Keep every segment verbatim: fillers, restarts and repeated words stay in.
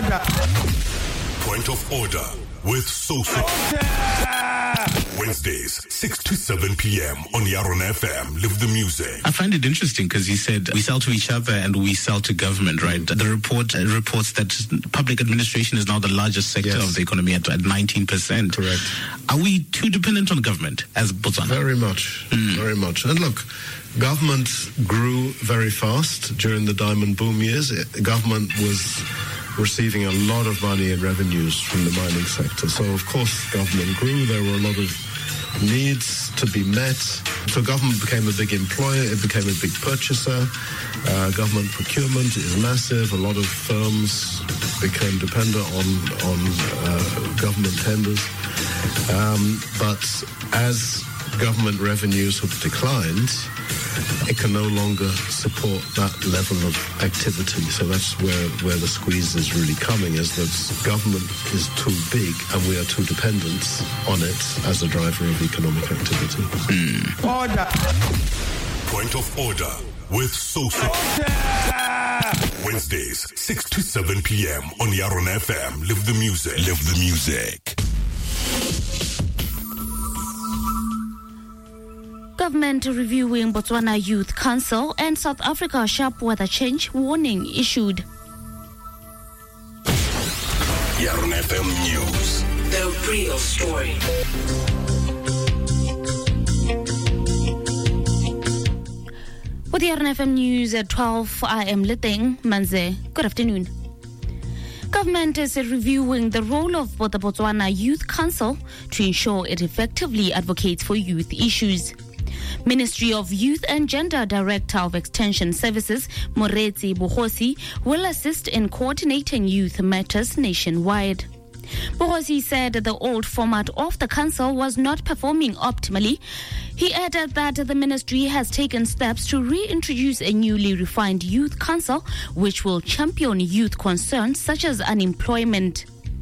Order. Point of Order with Soso. Wednesdays, six to seven p.m. on Yaron F M. Live the music. I find it interesting because he said we sell to each other and we sell to government, right? The report uh, reports that public administration is now the largest sector yes. of the economy at, at nineteen percent. Correct. Are we too dependent on government as Botswana? Very much, mm. very much. And look, government grew very fast during the diamond boom years. Government was receiving a lot of money in revenues from the mining sector. So, of course, government grew. There were a lot of needs to be met. So government became a big employer. It became a big purchaser. Uh, government procurement is massive. A lot of firms became dependent on, on uh, government tenders. Um, but as government revenues have declined, it can no longer support that level of activity. So that's where, where the squeeze is really coming, is that government is too big and we are too dependent on it as a driver of economic activity. Mm. Order. Point of Order with Soso. Wednesdays, six to seven p.m. on Yaron F M. Live the music. Live the music. Government reviewing Botswana Youth Council and South Africa sharp weather change warning issued. Yaron F M News. The real story. With the Yaron F M News at twelve, I am Liteng Manze. Good afternoon. Government is reviewing the role of the Botswana Youth Council to ensure it effectively advocates for youth issues. Ministry of Youth and Gender Director of Extension Services, Moretsi Bohosi, will assist in coordinating youth matters nationwide. Bohosi said the old format of the council was not performing optimally. He added that the ministry has taken steps to reintroduce a newly refined youth council, which will champion youth concerns such as unemployment.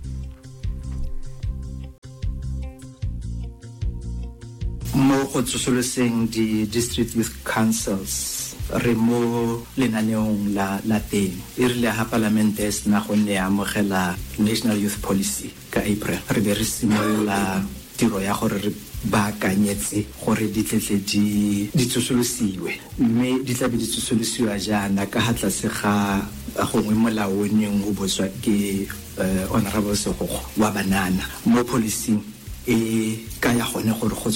Mo go tsosoloseng di district youth councils re mo lenaneong la la teng e rile ha parliament es na go ne amogela national youth policy ka April re be re simolla tiro ya gore re ba kanyetse gore ditletle di di tsosolosiwe mme di tla be di tsosolosiwa jana ka hatla se ga gongwe molaoneng go botswa ke honorable Segogo wa banana mo policy Prevailing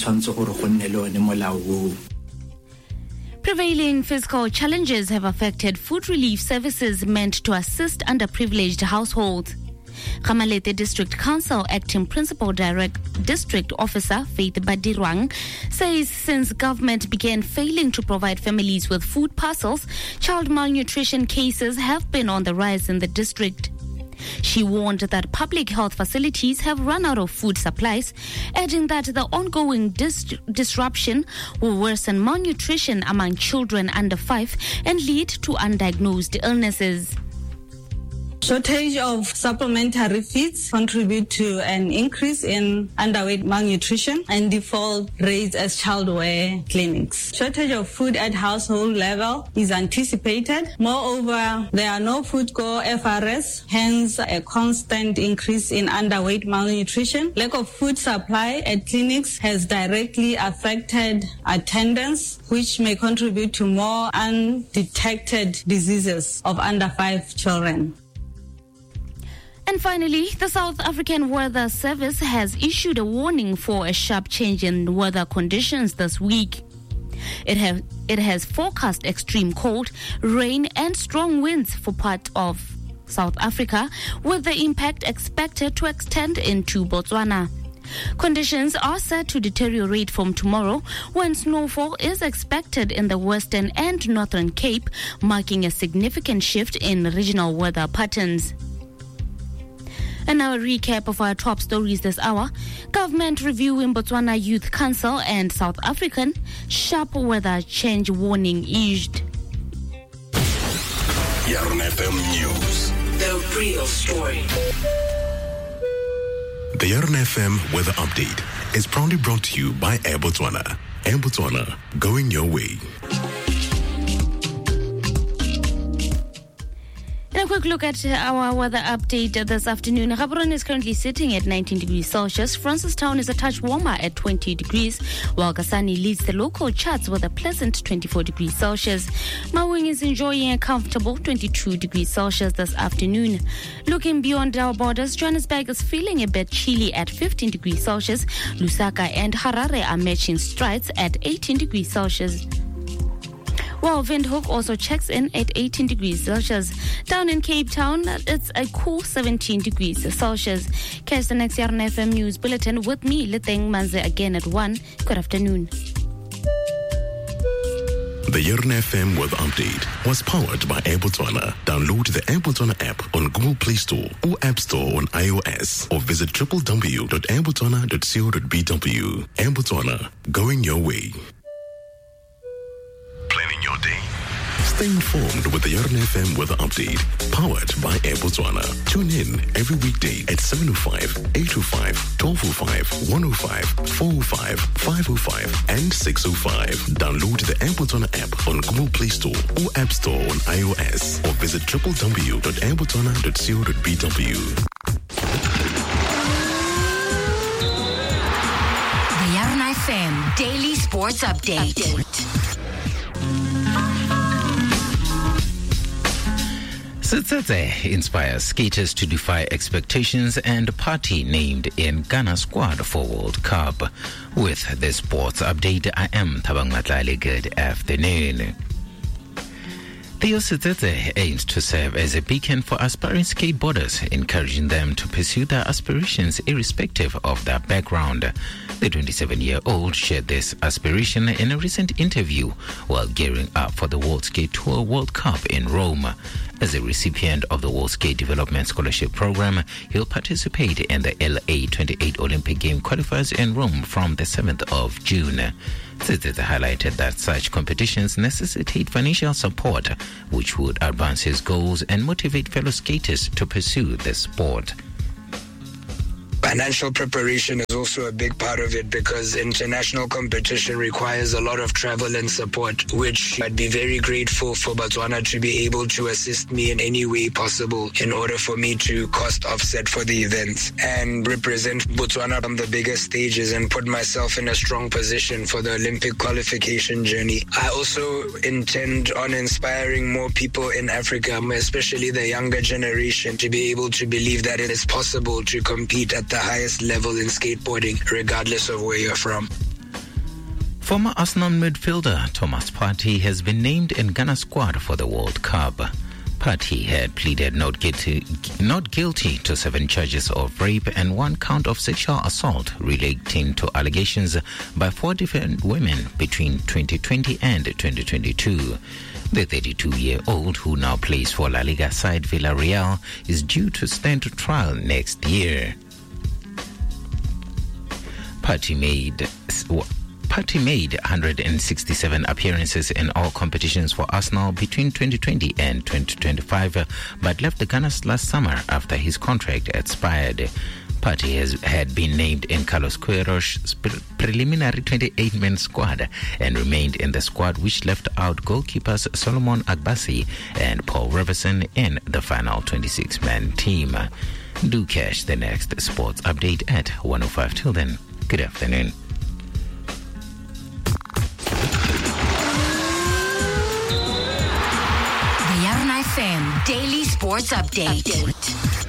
fiscal challenges have affected food relief services meant to assist underprivileged households. Gamalete District Council Acting Principal Direct District Officer Faith Badirwang says since government began failing to provide families with food parcels, child malnutrition cases have been on the rise in the district. She warned that public health facilities have run out of food supplies, adding that the ongoing dis- disruption will worsen malnutrition among children under five and lead to undiagnosed illnesses. Shortage of supplementary feeds contribute to an increase in underweight malnutrition and default rates as childcare clinics. Shortage of food at household level is anticipated. Moreover, there are no food core F R S, hence a constant increase in underweight malnutrition. Lack of food supply at clinics has directly affected attendance, which may contribute to more undetected diseases of under five children. And finally, the South African Weather Service has issued a warning for a sharp change in weather conditions this week. It, have, it has forecast extreme cold, rain and strong winds for part of South Africa, with the impact expected to extend into Botswana. Conditions are set to deteriorate from tomorrow when snowfall is expected in the Western and Northern Cape, marking a significant shift in regional weather patterns. And now a recap of our top stories this hour. Government review in Botswana Youth Council and South African sharp weather change warning issued. Yaron F M News. The real story. The Yaron F M Weather Update is proudly brought to you by Air Botswana. Air Botswana, going your way. In a quick look at our weather update this afternoon. Gaborone is currently sitting at nineteen degrees Celsius. Francistown is a touch warmer at twenty degrees, while Kasani leads the local charts with a pleasant twenty-four degrees Celsius. Mawing is enjoying a comfortable twenty-two degrees Celsius this afternoon. Looking beyond our borders, Johannesburg is feeling a bit chilly at fifteen degrees Celsius. Lusaka and Harare are matching strides at eighteen degrees Celsius. While Windhoek also checks in at eighteen degrees Celsius. Down in Cape Town, it's a cool seventeen degrees Celsius. Catch the next Yarn F M News Bulletin with me, Leteng Manze, again at one. Good afternoon. The Yarn F M Weather Update was powered by Air Botswana. Download the Air Botswana app on Google Play Store or App Store on iOS, or visit w w w dot air botswana dot co dot b w. Air Botswana, going your way. Planning your day? Stay informed with the Yarn F M Weather Update, powered by Air Botswana. Tune in every weekday at seven oh five, eight oh five, twelve oh five, one oh five, four oh five, five oh five, and six oh five. Download the Air Botswana app on Google Play Store or App Store on iOS, or visit w w w dot air botswana dot co dot b w. The Yarn F M Daily Sports Update. Update. Setsetse inspires skaters to defy expectations and party named in Ghana squad for World Cup. With the sports update, I am Thabang Matlali. Good afternoon. Theo Setsetse aims to serve as a beacon for aspiring skateboarders, encouraging them to pursue their aspirations irrespective of their background. The twenty-seven-year-old shared this aspiration in a recent interview while gearing up for the World Skate Tour World Cup in Rome. As a recipient of the World Skate Development Scholarship Program, he'll participate in the L A twenty-eight Olympic Game qualifiers in Rome from the seventh of June. Tsetse highlighted that such competitions necessitate financial support, which would advance his goals and motivate fellow skaters to pursue the sport. Financial preparation is also a big part of it, because international competition requires a lot of travel and support, which I'd be very grateful for Botswana to be able to assist me in any way possible in order for me to cost offset for the events and represent Botswana on the biggest stages and put myself in a strong position for the Olympic qualification journey. I also intend on inspiring more people in Africa, especially the younger generation, to be able to believe that it is possible to compete at the highest level in skateboarding, regardless of where you're from. Former Arsenal midfielder Thomas Partey has been named in Ghana squad for the World Cup. Partey had pleaded not guilty, not guilty to seven charges of rape and one count of sexual assault relating to allegations by four different women between twenty twenty and twenty twenty-two. The thirty-two-year-old, who now plays for La Liga side Villarreal, is due to stand trial next year. Partey made Partey made one hundred sixty-seven appearances in all competitions for Arsenal between twenty twenty and twenty twenty-five, but left the Gunners last summer after his contract expired. Partey has had been named in Carlos Queiroz' preliminary twenty-eight-man squad and remained in the squad, which left out goalkeepers Solomon Agbasi and Paul Reverson in the final twenty-six-man team. Do catch the next sports update at one oh five. Till then, good afternoon. The Yarn F M Daily Sports Update. Update.